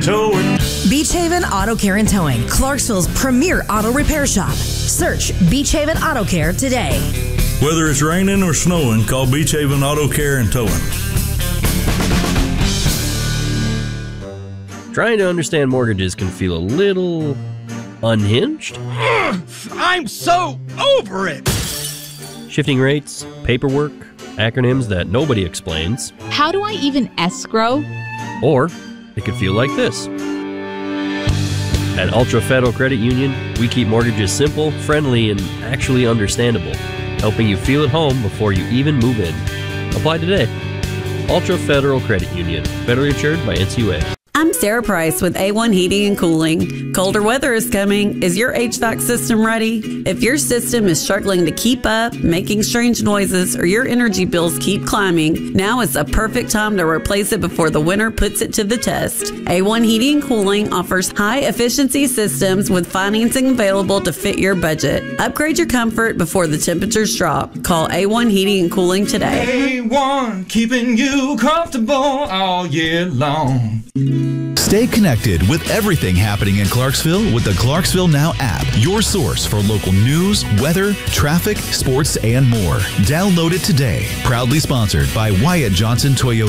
Towing. Beach Haven Auto Care and Towing, Clarksville's premier auto repair shop. Search Beach Haven Auto Care today. Whether it's raining or snowing, call Beach Haven Auto Care and Towing. Trying to understand mortgages can feel a little unhinged. I'm so over it! Shifting rates, paperwork, acronyms that nobody explains. How do I even escrow? Or it could feel like this. At Ultra Federal Credit Union, we keep mortgages simple, friendly, and actually understandable, helping you feel at home before you even move in. Apply today. Ultra Federal Credit Union, federally insured by NCUA. I'm Sarah Price with A1 Heating and Cooling. Colder weather is coming. Is your HVAC system ready? If your system is struggling to keep up, making strange noises, or your energy bills keep climbing, now is the perfect time to replace it before the winter puts it to the test. A1 Heating and Cooling offers high-efficiency systems with financing available to fit your budget. Upgrade your comfort before the temperatures drop. Call A1 Heating and Cooling today. A1, keeping you comfortable all year long. Stay connected with everything happening in Clarksville with the Clarksville Now app, your source for local news, weather, traffic, sports, and more. Download it today. Proudly sponsored by Wyatt Johnson Toyota.